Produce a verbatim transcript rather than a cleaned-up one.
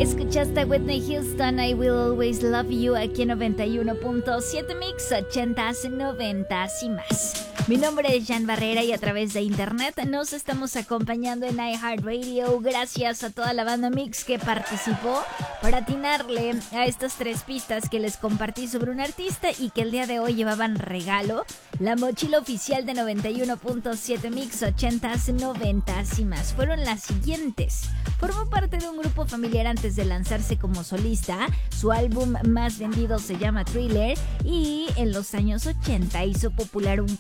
Escuchaste a Whitney Houston, I Will Always Love You, aquí en noventa y uno punto siete Mix, ochentas, noventas y más. Mi nombre es Jan Barrera y a través de internet nos estamos acompañando en iHeartRadio. Gracias a toda la banda Mix que participó para atinarle a estas tres pistas que les compartí sobre un artista y que el día de hoy llevaban regalo. La mochila oficial de noventa y uno punto siete Mix, ochentas, noventas y más. Fueron las siguientes. Formó parte de un grupo familiar antes de lanzarse como solista. Su álbum más vendido se llama Thriller y en los años ochenta hizo popular un